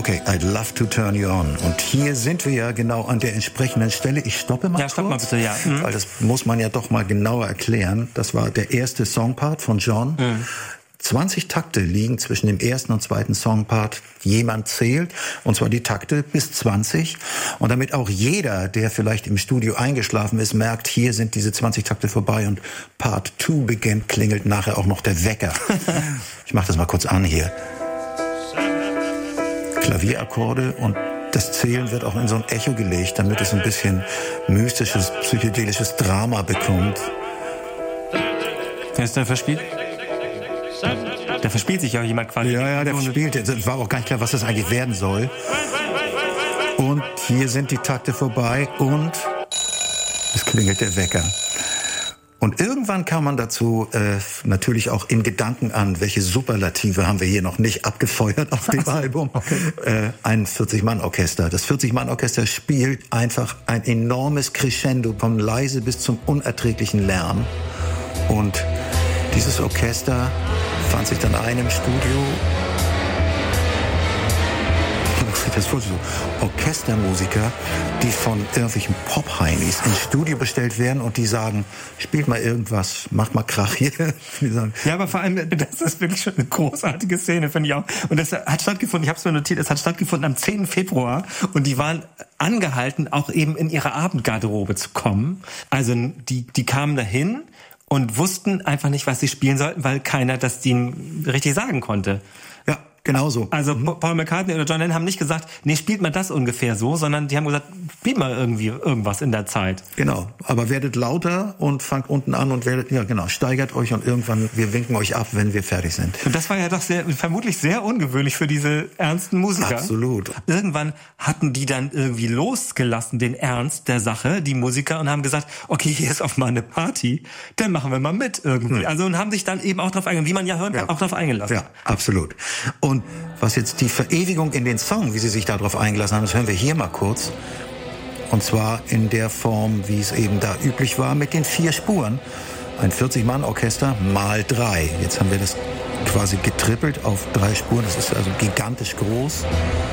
Okay, I'd love to turn you on. Und hier sind wir ja genau an der entsprechenden Stelle. Ich stoppe mal kurz. Ja, stopp mal bitte, ja. Weil das muss man ja doch mal genauer erklären. Das war der erste Songpart von John. 20 Takte liegen zwischen dem ersten und zweiten Songpart. Jemand zählt, und zwar die Takte bis 20. Und damit auch jeder, der vielleicht im Studio eingeschlafen ist, merkt, hier sind diese 20 Takte vorbei und Part 2 beginnt, klingelt nachher auch noch der Wecker. Ich mach das mal kurz an hier. Klavierakkorde und das Zählen wird auch in so ein Echo gelegt, damit es ein bisschen mystisches, psychedelisches Drama bekommt. Wer ist da verspielt? Da verspielt sich ja jemand quasi. Ja, der spielt. Es war auch gar nicht klar, was das eigentlich werden soll. Und hier sind die Takte vorbei und es klingelt der Wecker. Und irgendwann kam man dazu natürlich auch in Gedanken an, welche Superlative haben wir hier noch nicht abgefeuert auf dem Album. Ein 40-Mann-Orchester. Das 40-Mann-Orchester spielt einfach ein enormes Crescendo vom leise bis zum unerträglichen Lärm. Und dieses Orchester fand sich dann ein im Studio. Das wurden so Orchestermusiker, die von irgendwelchen Pop-Heinis ins Studio bestellt werden und die sagen, spielt mal irgendwas, macht mal Krach hier. Ja, aber vor allem, das ist wirklich schon eine großartige Szene, finde ich auch. Und das hat stattgefunden, ich habe es mir notiert, es hat stattgefunden am 10. Februar und die waren angehalten, auch eben in ihre Abendgarderobe zu kommen. Also die kamen dahin und wussten einfach nicht, was sie spielen sollten, weil keiner das denen richtig sagen konnte. Ja, genau so. Also Paul McCartney oder John Lennon haben nicht gesagt, nee, spielt mal das ungefähr so, sondern die haben gesagt, spielt mal irgendwie irgendwas in der Zeit. Genau, aber werdet lauter und fangt unten an und werdet, ja genau, steigert euch und irgendwann, wir winken euch ab, wenn wir fertig sind. Und das war ja doch vermutlich sehr ungewöhnlich für diese ernsten Musiker. Absolut. Irgendwann hatten die dann irgendwie losgelassen, den Ernst der Sache, die Musiker, und haben gesagt, okay, hier ist auf mal eine Party, dann machen wir mal mit irgendwie. Also und haben sich dann eben auch drauf eingelassen, wie man ja hören kann, auch drauf eingelassen. Ja, absolut. Und was jetzt die Verewigung in den Song, wie sie sich darauf eingelassen haben, das hören wir hier mal kurz. Und zwar in der Form, wie es eben da üblich war, mit den 4 Spuren. Ein 40-Mann-Orchester mal 3. Jetzt haben wir das quasi getrippelt auf 3 Spuren. Das ist also gigantisch groß.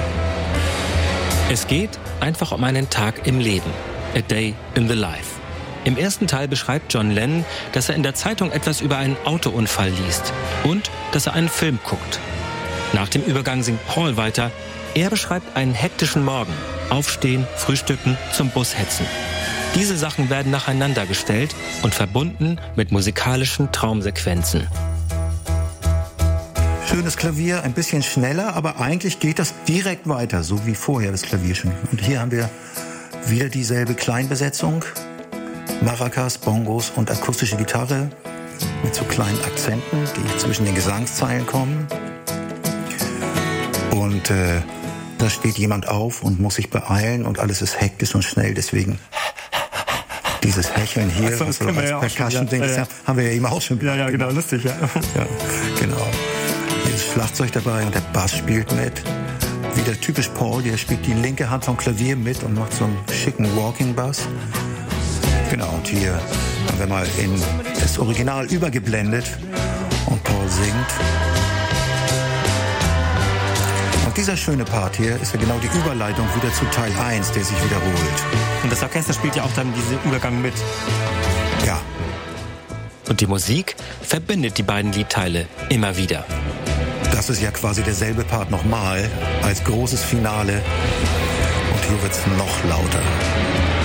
Es geht einfach um einen Tag im Leben. A day in the life. Im ersten Teil beschreibt John Lennon, dass er in der Zeitung etwas über einen Autounfall liest und dass er einen Film guckt. Nach dem Übergang singt Paul weiter. Er beschreibt einen hektischen Morgen. Aufstehen, frühstücken, zum Bus hetzen. Diese Sachen werden nacheinander gestellt und verbunden mit musikalischen Traumsequenzen. Schönes Klavier, ein bisschen schneller, aber eigentlich geht das direkt weiter, so wie vorher das Klavier schon. Und hier haben wir wieder dieselbe Kleinbesetzung. Maracas, Bongos und akustische Gitarre mit so kleinen Akzenten, die zwischen den Gesangszeilen kommen. Und da steht jemand auf und muss sich beeilen und alles ist hektisch und schnell. Deswegen dieses Hecheln hier, so, was so als Percussion-Ding ist, haben wir ja eben auch schon. Ja, genau, lustig, ja. Ja, genau. Hier ist Schlagzeug dabei und der Bass spielt mit. Wieder typisch Paul, der spielt die linke Hand vom Klavier mit und macht so einen schicken Walking-Bass. Genau, und hier haben wir mal in das Original übergeblendet und Paul singt. Und dieser schöne Part hier ist ja genau die Überleitung wieder zu Teil 1, der sich wiederholt. Und das Orchester spielt ja auch dann diesen Übergang mit. Ja. Und die Musik verbindet die beiden Liedteile immer wieder. Das ist ja quasi derselbe Part nochmal als großes Finale. Und hier wird's noch lauter.